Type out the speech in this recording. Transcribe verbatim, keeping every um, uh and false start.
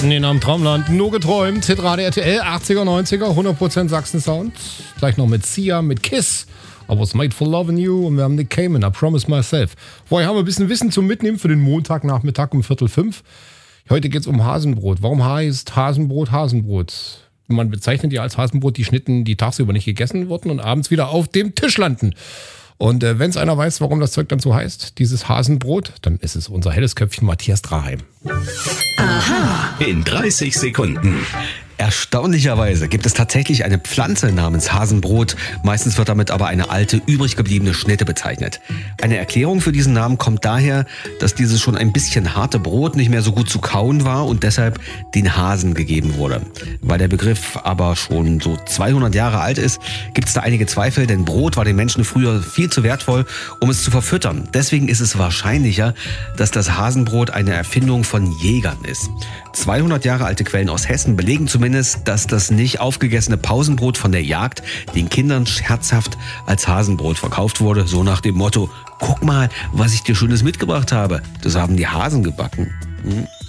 Nee, am Traumland, nur geträumt. Hitrate R T L, achtziger, neunziger, hundert Prozent Sachsen-Sound. Gleich noch mit Sia, mit Kiss. I was made for loving you. Und wir haben Nick Cayman, I promise myself. Vorher haben wir ein bisschen Wissen zum Mitnehmen für den Montagnachmittag um Viertel fünf. Heute geht es um Hasenbrot. Warum heißt Hasenbrot Hasenbrot? Man bezeichnet ja als Hasenbrot die Schnitten, die tagsüber nicht gegessen wurden und abends wieder auf dem Tisch landen. Und äh, wenn es einer weiß, warum das Zeug dann so heißt, dieses Hasenbrot, dann ist es unser helles Köpfchen Matthias Draheim. Aha. In dreißig Sekunden. Erstaunlicherweise gibt es tatsächlich eine Pflanze namens Hasenbrot. Meistens wird damit aber eine alte, übrig gebliebene Schnitte bezeichnet. Eine Erklärung für diesen Namen kommt daher, dass dieses schon ein bisschen harte Brot nicht mehr so gut zu kauen war und deshalb den Hasen gegeben wurde. Weil der Begriff aber schon so zweihundert Jahre alt ist, gibt es da einige Zweifel, denn Brot war den Menschen früher viel zu wertvoll, um es zu verfüttern. Deswegen ist es wahrscheinlicher, dass das Hasenbrot eine Erfindung von Jägern ist. zweihundert Jahre alte Quellen aus Hessen belegen zumindest, dass das nicht aufgegessene Pausenbrot von der Jagd den Kindern scherzhaft als Hasenbrot verkauft wurde. So nach dem Motto, guck mal, was ich dir Schönes mitgebracht habe. Das haben die Hasen gebacken. Hm?